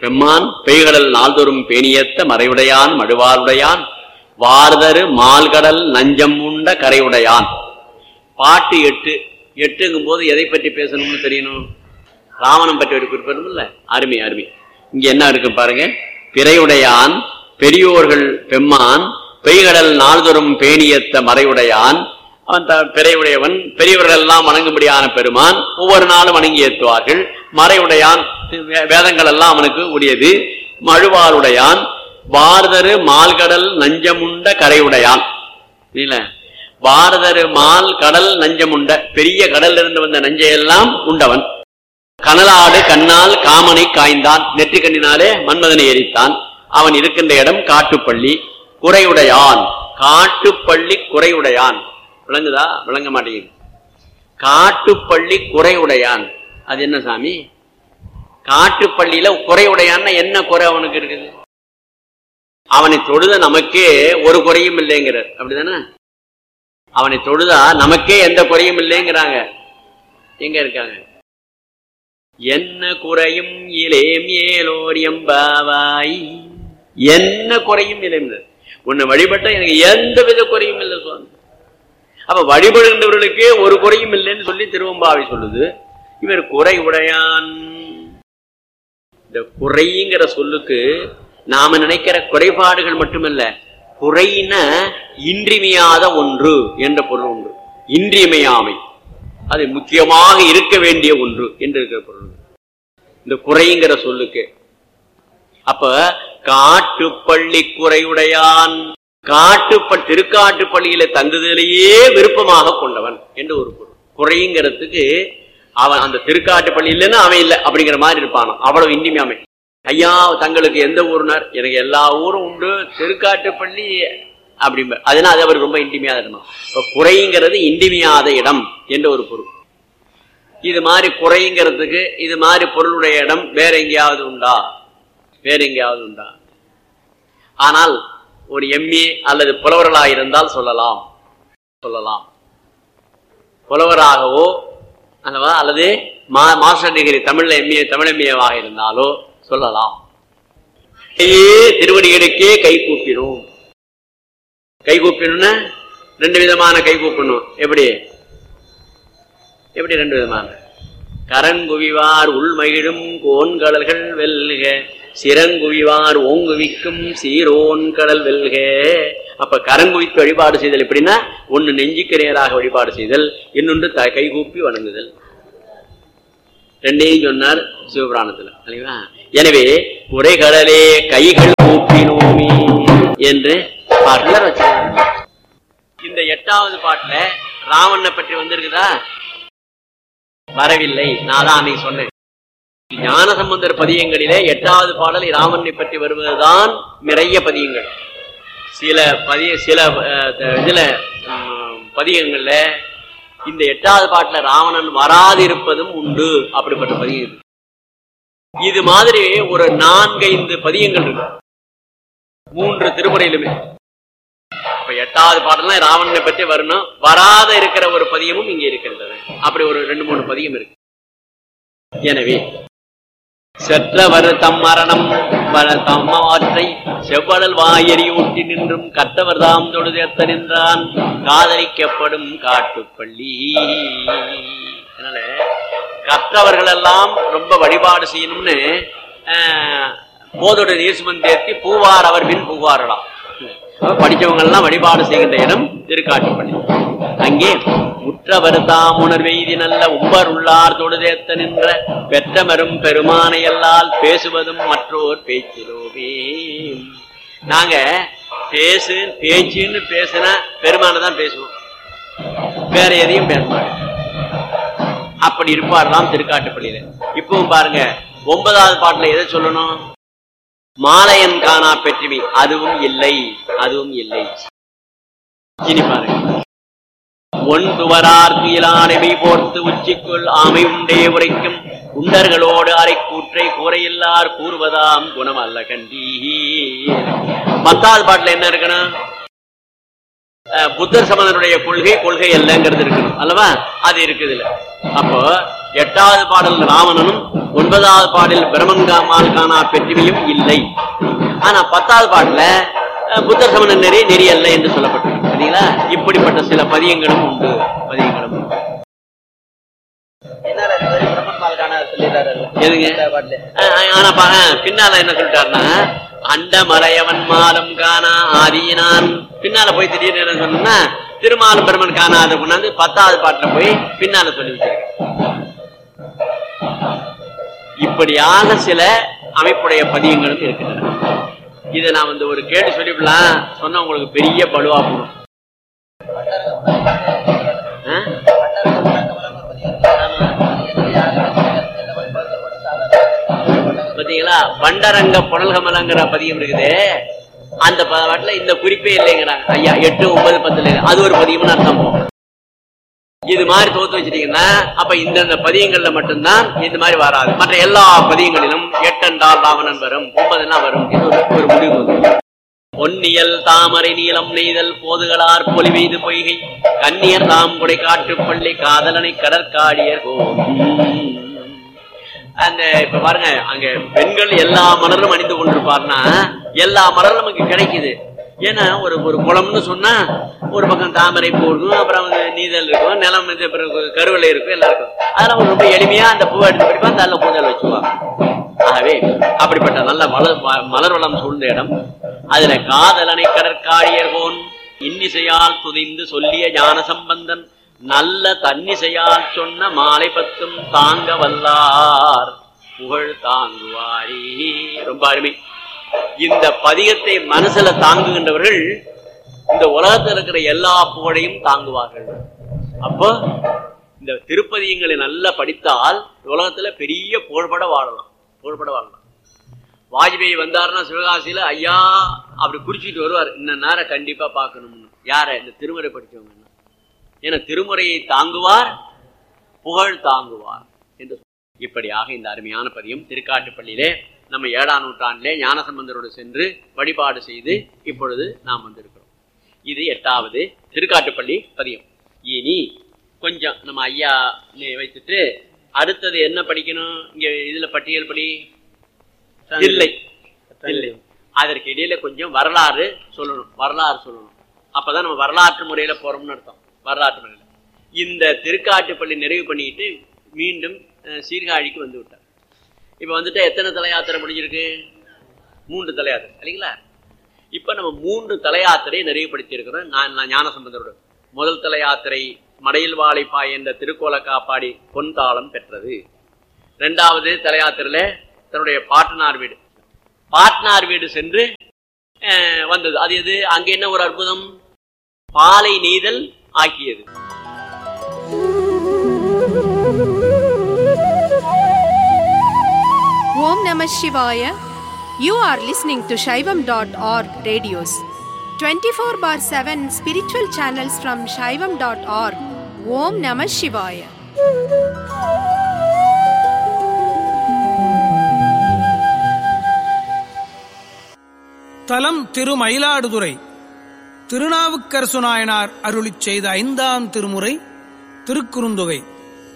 பெம்மான் பெய்கடல் நாள்தோறும் பேணியத்த மறைவுடையான் மழுவாருடையான் வார்தரு மால்கடல் நஞ்சம் உண்ட கரையுடையான். பாட்டு 8. 8ங்கும் போது எதை பற்றி பேசணும்னு தெரியணும். ராவணன் பற்றி ஒரு குறிப்பிடணும் இல்ல. அருமை அருமை. இங்க என்ன இருக்கு பாருங்க. பிறையுடையான் பெரியோர்கள் பெம்மான் பெய்கடல் நாள்தோறும் பேணியத்த மறைவுடையான். அவன் பிறையுடையவன், பெரியவர்கள் எல்லாம் வணங்கும்படியான பெருமான், ஒவ்வொரு நாளும் வணங்கி ஏற்றுவார்கள். மறைவுடையான், வேதங்கள் எல்லாம் அவனுக்கு உரியது. மழுவாளுடையான் வார்தரு மால்கடல் நஞ்சமுண்ட கரையுடையான். இல்ல, வார்தரு மால் கடல் நஞ்சமுண்ட, பெரிய கடல்ல இருந்து வந்த நஞ்சையெல்லாம் உண்டவன். கனலாடு கண்ணால் காமனை காய்ந்தான், நெற்றி கண்ணினாலே மன்மதனை எரித்தான். அவன் இருக்கின்ற இடம் காட்டுப்பள்ளி. குறையுடையான், காட்டுப்பள்ளி குறையுடையான். விளங்குதா? விளங்க மாட்டேங்குது. காட்டுப்பள்ளி குறையுடையான், அது என்ன சாமி? காட்டுப்பள்ளியில குறையுடையான்னா என்ன குறை அவனுக்கு இருக்குது? அவனை தொழுத நமக்கே ஒரு குறையும் இல்லைங்கிறார். அப்படிதானே? அவனை தொழுதா நமக்கே எந்த குறையும் இல்லைங்கிறாங்க. எங்க இருக்காங்க? என்ன குறையும் இலேம் ஏலோர் எம்பாவாய், என்ன குறையும் இல்லை. உன்னை வழிபட்ட எனக்கு எந்த வித குறையும் இல்லை சுவாமி. அப்ப வழிபடுகின்றவர்களுக்கே ஒரு குறையும் இல்லைன்னு சொல்லி திருவம்பாவை சொல்லுது. இவர் குறை உடையான். இந்த குறைங்கிற சொல்லுக்கு நாம நினைக்கிற குறைபாடுகள் மட்டுமல்ல, குறைன இன்றியமையாத ஒன்று என்ற பொருள் உண்டு. இன்றியமையாமை, அது முக்கியமாக இருக்க வேண்டிய ஒன்று என்று இருக்கிற பொருள் இந்த குறைங்கிற சொல்லுக்கு. அப்ப காட்டுப்பள்ளி குறையுடையான், திருக்காட்டுப்பள்ளியில தங்குதலையே விருப்பமாக கொண்டவன் என்று ஒரு பொருள். குறைங்கிறதுக்கு அவன் அந்த திருக்காட்டுப்பள்ளி இல்லைன்னா அவன் இல்லை அப்படிங்கிற மாதிரி இருப்பான். அவ்வளவு இன்றியமையாமை. ஐயா தங்களுக்கு எந்த ஊர்னார்? எனக்கு எல்லா ஊரும் உண்டு, திருக்காட்டுப்பள்ளி அப்படிம்ப. அதனால அது அவருக்கு ரொம்ப இன்றிமையாத இடம். இப்ப குறைங்கிறது இன்றிமையாத இடம் என்ற ஒரு பொருள். இது மாதிரி குறைங்கிறதுக்கு இது மாதிரி பொருளுடைய இடம் வேற எங்கேயாவது உண்டா? வேற எங்கேயாவது உண்டா? ஆனால் ஒரு எம்ஏ அல்லது புலவர்களாக இருந்தால் சொல்லலாம். புலவராகவோ அல்லது மாஸ்டர் டிகிரி தமிழ்ல எம்ஏ, தமிழ் எம்ஏவாக இருந்தாலோ சொல்லலாம். திருவடிகளுக்கே கை கூப்பிடும். கை கூப்பிடணும்னா 2 விதமான கை கூப்பிடணும். எப்படி எப்படி 2 விதமான? கரங்குவிவார் உள்மகிழும் கோன்கடல்கள் வெல்க, சிறங்குவிவார் ஓங்குவிக்கும் சீரோன் கடல் வெல்க. அப்ப கரங்குவித்து வழிபாடு செய்தல் எப்படின்னா, ஒன்னு நெஞ்சுக்கு நேராக வழிபாடு செய்தல், இன்னொன்று கைகூப்பி வணங்குதல். 2ஐயும் சொன்னார் சிவபுராணத்துல. எனவே குறைகடலே கைகள் கூப்பினோமே என்று பாட்டுல வச்சாங்க. இந்த 8வது பாட்டுல ராவணனை பற்றி வந்திருக்குதா? வரவில்லை. நான் தான் அன்னைக்கு சொன்னேன். ஞானசம்பந்தர் பதியங்களிலே 8வது பாடல் ராவணனை பற்றி வருவதுதான் நிறைய பதியங்கள். சில இதுல பதியங்கள்ல இந்த 8வது பாட்டுல ராவணன் வராது இருப்பதும் உண்டு. அப்படிப்பட்ட பதியம் இது மாதிரி ஒரு 4-5 பதியங்கள் இருக்கு 3 திருமுறையிலுமே. அப்ப 8வது பாடலாம் ராவணனை பற்றி வரணும். வராத இருக்கிற ஒரு பதியமும் இங்கே இருக்கின்றது. அப்படி ஒரு 2-3 பதியம் இருக்கு. எனவே செற்றவர் தம் மரணம் தம்மாற்றை செவ்வடல் வாயறி ஊட்டி நின்றும் கற்றவர் தாம் தொழுதேத்த நின்றான் காதலிக்கப்படும் காட்டுப்பள்ளி. அதனால கற்றவர்கள் எல்லாம் ரொம்ப வழிபாடு செய்யணும்னு போதோட நீர்சுமன் தேர்த்தி பூவார் அவர் பின் பூவாரலாம். படிச்சவங்க எல்லாம் வழிபாடு செய்கின்ற இடம் திருக்காட்டுப்பள்ளி. அங்கே உற்றவர் தாம் உணர்வெய்தி நல்ல உம்பர் உள்ளார் தொழுதேத்த நின்ற பெற்றமரும் பெருமானை எல்லால் பேசுவதும் மற்றோர் பேச்சிலோவே. நாங்க பேச்சுன்னு பேசுனா பெருமானை தான் பேசுவோம், வேற எதையும் பேச மாட்டோம். அப்படி இருப்பார்லாம் திருக்காட்டுப்பள்ளியில. இப்பவும் பாருங்க 9வது பாட்டுல எதை சொல்லணும்? மாலையன் காணா பெற்றுவி, அதுவும் இல்லை, அதுவும் இல்லை. இனி பாருங்க, ஒன் துவரார் துயிலானவை போர்த்து உச்சிக்குள் ஆமை உண்டே உரைக்கும் உண்டர்களோடு அரை கூற்றை கூரையில்லார் கூறுவதாம் குணம் அல்ல கண்டி. 10வது பாட்டுல என்ன இருக்கணும்? புத்தர் சமணனுடைய கொள்கை அல்லங்கிறது இருக்கணும் அல்லவா? அது இருக்குது இல்ல. அப்போ 8வது பாடல் ராவணனும் 9வது பாடல் பிரமங்காமால் காணா பெற்றுமையும் இல்லை. ஆனா 10வது பாடல புத்தர் சமண நெறி அல்ல என்று சொல்லப்பட்டிருக்கு. சரிங்களா? இப்படிப்பட்ட சில பதியங்களும் உண்டு. பின்னால என்ன சொல்லிட்டாருன்னா, அண்ட மறையவன் மாலம் காணா ஆதியினான். பின்னால போய் திடீர்னு என்ன சொன்னா, திருமாலும் பெருமன் காணாத கொண்டாந்து 10வது பாட்டுல போய் பின்னால சொல்லி வச்சிருக்க. இப்படியாக சில அமைப்புடைய பதியங்களும் இருக்கின்றன. இதை நான் ஒரு கேட்டு சொல்லிவிடலாம் சொன்னா உங்களுக்கு பெரிய பலுவா போடும். பாத்தீங்களா? பண்டரங்க புனல்கமலங்கிற பதியம் இருக்குது. அந்த பாட்டுல இந்த குறிப்பே இல்லைங்கிறாங்க ஐயா. 8, 9, 10 அது ஒரு பதியம்னு அர்த்தம். இது மாதிரி தோத்து வச்சிட்டீங்கன்னா அப்ப இந்த பதியங்கள்ல மட்டும்தான் இந்த மாதிரி வராது. மற்ற எல்லா பதியங்களிலும் 8 என்றால் ராவணன் வரும், 9 வரும். இது ஒரு முடிவு. பொன்னியல் தாமரை நீளம் நெய்தல் போதுகளார் பொலி மீது பொய்கை கண்ணியர் தாம் குடை காற்று பள்ளி காதலனை கடற்காடியர் கோ. அந்த இப்ப பாருங்க, அங்க பெண்கள் எல்லா மலரும் அணிந்து கொண்டிருப்பார்னா எல்லா மலரும் நமக்கு கிடைக்குது. ஏன்னா ஒரு குளம்னு சொன்னா ஒரு பக்கம் தாமரை பூ இருக்கும், அப்புறம் நீதல் இருக்கும், நிலம் கருவலை இருக்கும், எல்லாம் இருக்கும். அதெல்லாம் ரொம்ப எளிமையா அந்த பூவை எடுத்து படிப்பா நல்ல பூதல் வச்சுக்குவாங்க. ஆகவே அப்படிப்பட்ட நல்ல மலர் வளம் சூழ்ந்த இடம். அதுல காதலனை கடற்காடியர்கோன் இன்னிசையால் துதிந்து சொல்லிய ஞான சம்பந்தன் நல்ல தன்னிசையால் சொன்ன மாலை 10 தாங்க வல்லார் புகழ் தாங்குவாரி. ரொம்ப அருமை. இந்த பதிகத்தை மனசுல தாங்குகின்றவர்கள் இந்த உலகத்தில் இருக்கிற எல்லா புகழையும் தாங்குவார்கள். அப்போ இந்த திருப்பதியங்களை நல்லா படித்தால் உலகத்துல பெரிய புகழ்பட வாழலாம். வாஜ்பேயி வந்தாருன்னா சிவகாசியில ஐயா அப்படி குறிச்சிட்டு வருவார். இந்த நேரம் கண்டிப்பா பார்க்கணும்னு. யார? இந்த திருமுறை படிச்சவங்க. ஏன்னா திருமுறையை தாங்குவார், புகழ் தாங்குவார் என்று. இப்படியாக இந்த அருமையான பதியம் திருக்காட்டுப்பள்ளியிலே நம்ம 7ஆம் நூற்றாண்டிலே ஞானசம்பந்தரோடு சென்று வழிபாடு செய்து இப்பொழுது நாம் வந்திருக்கிறோம். இது 8வது திருக்காட்டுப்பள்ளி பதியம். இனி கொஞ்சம் நம்ம ஐயா வைத்துட்டு அடுத்தது என்ன படிக்கணும்? இங்க இதுல பட்டியல் படி இல்லை. அதற்கு இடையில கொஞ்சம் வரலாறு சொல்லணும். அப்பதான் நம்ம வரலாற்று முறையில போறோம்னு அர்த்தம். வரலாற்று முறையில இந்த திருக்காட்டுப்பள்ளி நிறைவு பண்ணிட்டு மீண்டும் சீர்காழிக்கு வந்து விட்டார். இப்ப வந்துட்டு எத்தனை தல யாத்திரை முடிஞ்சிருக்கு? 3 தல யாத்திரை இல்லைங்களா? இப்ப நம்ம 3 தல யாத்திரையை நிறைவுபடுத்தி இருக்கிறோம். நான் ஞானசம்பந்தரோட முதல் தல யாத்திரை மடையில் வாழைப்பாய் என்ற திருக்கோல காப்பாடி பொன்தாளம் பெற்றது. 2வது தல யாத்திரையில தன்னுடைய பாட்னார் வீடு சென்று வந்தது. அது எது? அங்க என்ன ஒரு அற்புதம்? பாலை நெய்தல் ஆக்கியது. Om Namah Shivaya. You are listening to Shaivam.org radios. 24/7 spiritual channels from Shaivam.org. Om Namah Shivaya. தலம் திருமயிலாடுதுறை. திருநாவுக்கரசு நாயனார் அருளிச் செய்த 5ஆம் திருமுறை திருக்குறுந்தொகை.